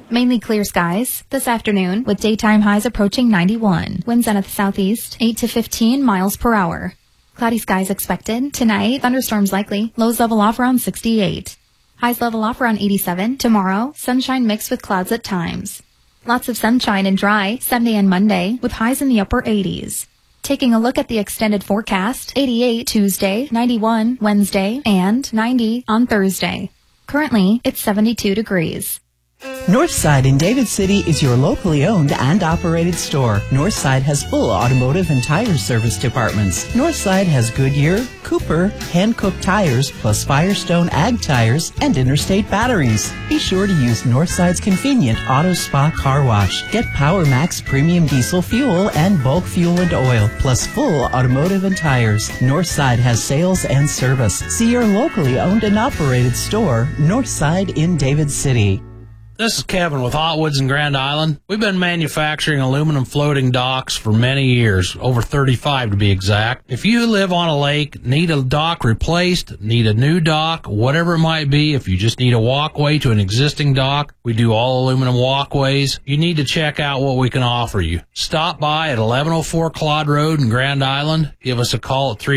Mainly clear skies this afternoon with daytime highs approaching 91. Winds out of the southeast, 8 to 15 miles per hour. Cloudy skies expected. Tonight, thunderstorms likely. Lows level off around 68. Highs level off around 87. Tomorrow, sunshine mixed with clouds at times. Lots of sunshine and dry Sunday and Monday with highs in the upper 80s. Taking a look at the extended forecast, 88 Tuesday, 91 Wednesday, and 90 on Thursday. Currently, it's 72 degrees. Northside in David City is your locally owned and operated store. Northside has full automotive and tire service departments. Northside has Goodyear, Cooper, hand-cooked tires, plus Firestone Ag tires and Interstate batteries. Be sure to use Northside's convenient Auto Spa car wash. Get Power Max premium diesel fuel and bulk fuel and oil, plus full automotive and tires. Northside has sales and service. See your locally owned and operated store, Northside in David City. This is Kevin with Hot Woods in Grand Island. We've been manufacturing aluminum floating docks for many years, over 35 to be exact. If you live on a lake, need a dock replaced, need a new dock, whatever it might be, if you just need a walkway to an existing dock, we do all aluminum walkways. You need to check out what we can offer you. Stop by at 1104 Claude Road in Grand Island. Give us a call at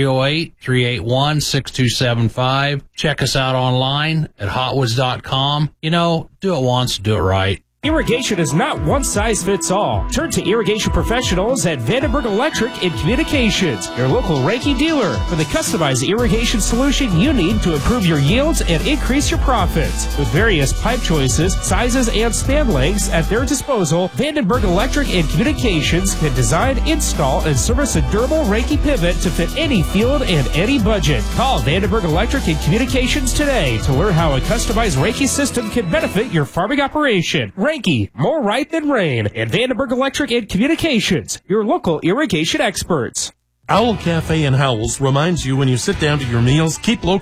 308-381-6275. Check us out online at hotwoods.com. You know, do it once, do it right. Irrigation is not one size fits all. Turn to irrigation professionals at Vandenberg Electric and Communications, your local Reiki dealer, for the customized irrigation solution you need to improve your yields and increase your profits. With various pipe choices, sizes, and span lengths at their disposal, Vandenberg Electric and Communications can design, install, and service a durable Reiki pivot to fit any field and any budget. Call Vandenberg Electric and Communications today to learn how a customized Reiki system can benefit your farming operation. Reiki, more right than rain, and Vandenberg Electric and Communications, your local irrigation experts. Owl Cafe in Howells reminds you when you sit down to your meals, keep local.